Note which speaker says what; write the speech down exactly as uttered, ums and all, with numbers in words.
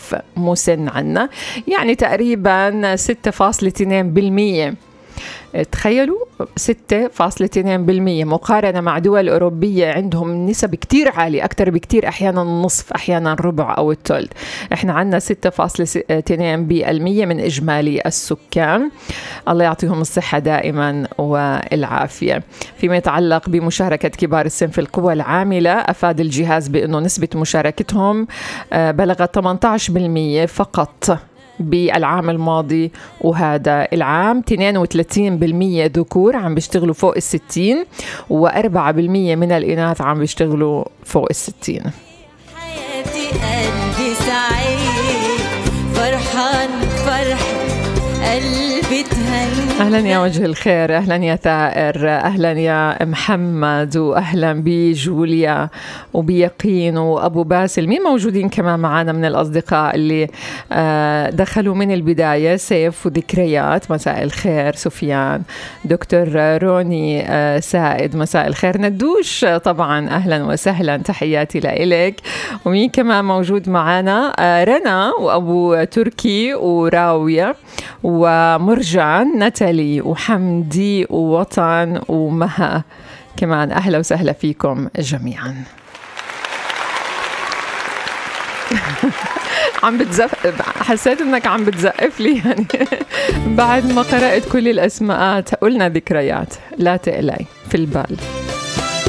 Speaker 1: ألف مسن عنا، يعني تقريبا ستة فاصلة اثنين بالمية. تخيلوا ستة فاصلة اثنين بالمية مقارنة مع دول أوروبية عندهم نسب كتير عالية، أكتر بكتير، أحيانا نصف، أحيانا ربع أو الثلث. إحنا عنا ستة فاصلة اثنين بالمية من إجمالي السكان. الله يعطيهم الصحة دائما والعافية. فيما يتعلق بمشاركة كبار السن في القوى العاملة، أفاد الجهاز بأنه نسبة مشاركتهم بلغت ثمانية عشر بالمية فقط بالعام الماضي، وهذا العام اثنين وثلاثين بالمية ذكور عم بيشتغلوا فوق الستين، وأربعة بالمية من الإناث عم بيشتغلوا فوق الستين.
Speaker 2: حياتي قلبي سعيد فرحان فرح قلبي تهنى.
Speaker 1: أهلا يا وجه الخير، أهلا يا ثائر، أهلا يا محمد، وأهلا بجوليا وبيقين وأبو باسل. مين موجودين كمان معنا من الأصدقاء اللي دخلوا من البداية؟ سيف وذكريات، مساء الخير. سفيان، دكتور روني سائد، مساء الخير. ندوش طبعا أهلا وسهلا، تحياتي لإلك. ومين كمان موجود معنا؟ رنا وأبو تركي وراوية ومرجان، نتالي وحمدي ووطن ومها كمان. أهلا وسهلا فيكم جميعا. عم بتزف، حسيت انك عم بتزقف لي يعني بعد ما قرأت كل الأسماءات. قلنا ذكريات، لا تقلي في البال.